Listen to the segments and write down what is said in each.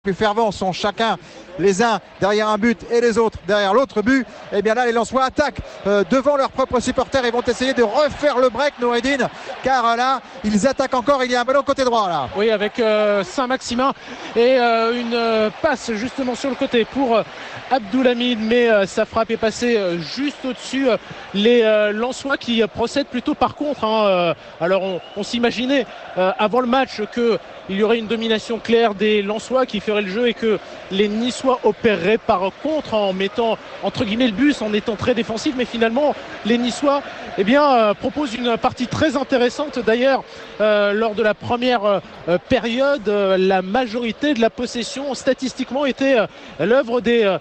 plus fervents sont chacun les uns derrière un but et les autres derrière l'autre but, et bien là les Lensois attaquent devant leurs propres supporters et vont essayer de refaire le break, Noureddine, car là ils attaquent encore. Il y a un ballon côté droit là. Oui, avec Saint-Maximin et une passe justement sur le côté pour Abdoulhamid, mais sa frappe est passée juste au-dessus les Lensois qui procèdent plutôt par contre. Alors on s'imaginait avant le match qu'il y aurait une domination claire des Lensois qui ferait le jeu et que les Niçois opéreraient par contre en mettant entre guillemets le bus, en étant très défensifs, mais finalement les Niçois proposent une partie très intéressante. D'ailleurs lors de la première période, la majorité de la possession statistiquement était l'œuvre des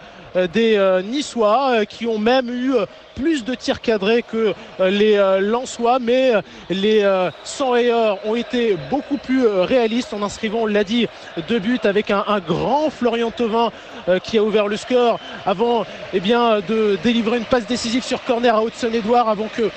Niçois qui ont même eu plus de tirs cadrés que les Lensois, mais les 100 et or ont été beaucoup plus réalistes en inscrivant, on l'a dit, 2 buts avec un grand Florian Thauvin qui a ouvert le score avant de délivrer une passe décisive sur corner à Hudson-Édouard avant que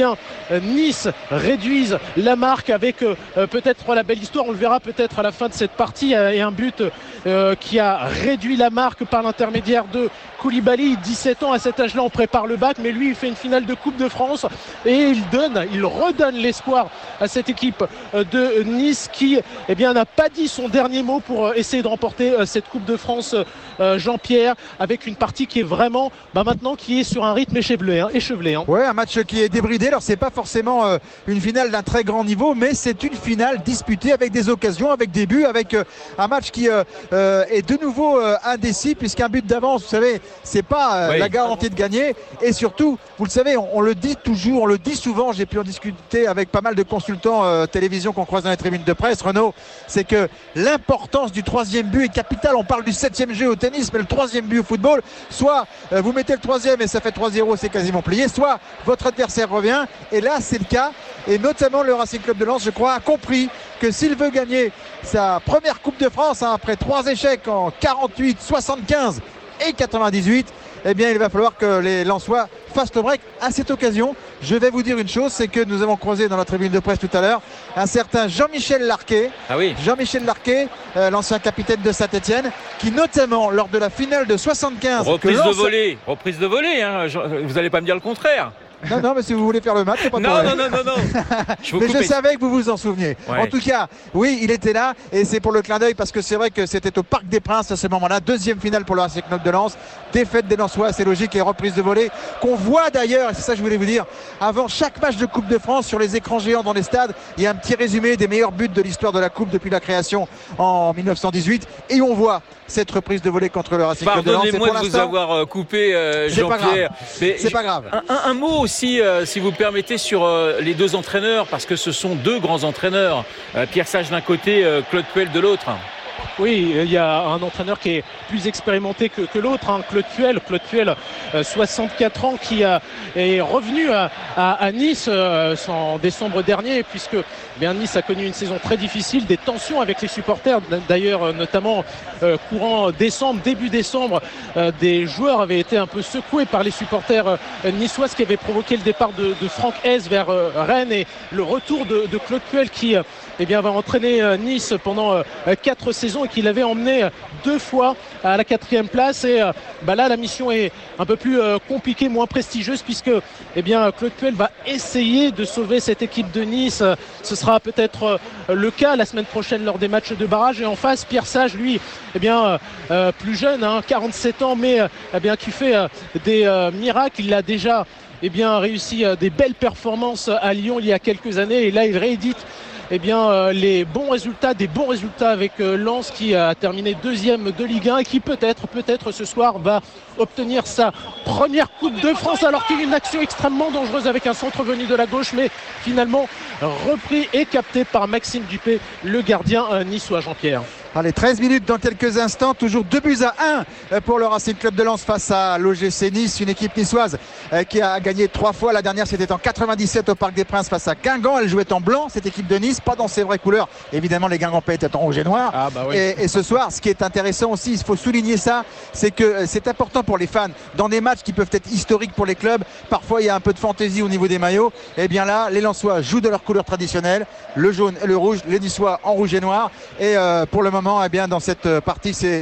Nice réduise la marque avec peut-être la belle histoire, on le verra peut-être à la fin de cette partie, et un but qui a réduit la marque par l'intermédiaire de Koulibaly. 17 ans, à cet âge-là on prépare le bac, mais lui il fait une finale de Coupe de France et il redonne l'espoir à cette équipe de Nice qui n'a pas dit son dernier mot pour essayer de remporter cette Coupe de France, Jean-Pierre, avec une partie qui est vraiment maintenant qui est sur un rythme échevelé. Ouais, un match qui est débridé. Alors c'est pas forcément une finale d'un très grand niveau, mais c'est une finale disputée avec des occasions, avec des buts, avec un match qui est de nouveau indécis, puisqu'un but d'avance, vous savez, c'est pas la garantie de gagner. Et surtout, vous le savez, on le dit toujours, on le dit souvent, j'ai pu en discuter avec pas mal de consultants télévision qu'on croise dans les tribunes de presse, Renaud, c'est que l'importance du 3e but est capitale. On parle du 7e jeu au tennis, mais le 3e but au football, soit vous mettez le 3e et ça fait 3-0, c'est quasiment plié, soit votre adversaire revient, et là c'est le cas, et notamment le Racing Club de Lens, je crois, a compris que s'il veut gagner sa première Coupe de France après 3 échecs en 48, 75 et 98, il va falloir que les Lensois fassent le break. À cette occasion, je vais vous dire une chose, c'est que nous avons croisé dans la tribune de presse tout à l'heure un certain Jean-Michel Larquet. Jean-Michel Larquet, l'ancien capitaine de Saint-Etienne, qui notamment lors de la finale de 75... Reprise de volée, hein. Vous n'allez pas me dire le contraire. Non, mais si vous voulez faire le match, c'est pas de problème. Non. Je savais que vous vous en souveniez. Ouais. En tout cas, oui, il était là, et c'est pour le clin d'œil, parce que c'est vrai que c'était au Parc des Princes à ce moment-là. 2e finale pour le Racing Club de Lens. Défaite des Lensois, c'est logique, et reprise de volée qu'on voit d'ailleurs, et c'est ça que je voulais vous dire, avant chaque match de Coupe de France, sur les écrans géants dans les stades, il y a un petit résumé des meilleurs buts de l'histoire de la Coupe depuis la création en 1918, et on voit cette reprise de volée contre le Racing Club de Lens. Pardonnez-moi de vous avoir coupé, Jean-Pierre. C'est pas grave. Un mot aussi, si vous permettez, sur les 2 entraîneurs, parce que ce sont 2 grands entraîneurs. Pierre Sage d'un côté, Claude Puel de l'autre. Oui, il y a un entraîneur qui est plus expérimenté que l'autre, Claude Puel, 64 ans, qui est revenu à Nice en décembre dernier, puisque Nice a connu une saison très difficile, des tensions avec les supporters. D'ailleurs, notamment courant décembre, début décembre, des joueurs avaient été un peu secoués par les supporters niçois, ce qui avait provoqué le départ de Franck Hez vers Rennes, et le retour de Claude Puel qui va entraîner Nice pendant 4 saisons, et qui l'avait emmené 2 fois à la 4e place. Et là la mission est un peu plus compliquée, moins prestigieuse, puisque Claude Puel va essayer de sauver cette équipe de Nice. Ce sera peut-être le cas la semaine prochaine lors des matchs de barrage. Et en face, Pierre Sage, lui, plus jeune, 47 ans, mais qui fait des miracles. Il a déjà réussi des belles performances à Lyon il y a quelques années, et là il réédite des bons résultats avec Lens, qui a terminé 2e de Ligue 1 et qui peut-être ce soir va obtenir sa première Coupe de France, alors qu'il y a une action extrêmement dangereuse avec un centre venu de la gauche, mais finalement repris et capté par Maxime Dupé, le gardien niçois, Jean-Pierre. Allez, 13 minutes dans quelques instants, toujours 2-1 pour le Racing Club de Lens face à l'OGC Nice, une équipe niçoise qui a gagné 3 fois. La dernière, c'était en 97 au Parc des Princes face à Guingamp. Elle jouait en blanc, cette équipe de Nice, pas dans ses vraies couleurs. Évidemment, les Guingampais étaient en rouge et noir. Et ce soir, ce qui est intéressant aussi, il faut souligner ça, c'est que c'est important pour les fans. Dans des matchs qui peuvent être historiques pour les clubs, parfois il y a un peu de fantaisie au niveau des maillots. Et bien là, les Lensois jouent de leur couleur traditionnelle, le jaune et le rouge, les Niçois en rouge et noir. Et pour le moment, moment, eh bien, dans cette partie, c'est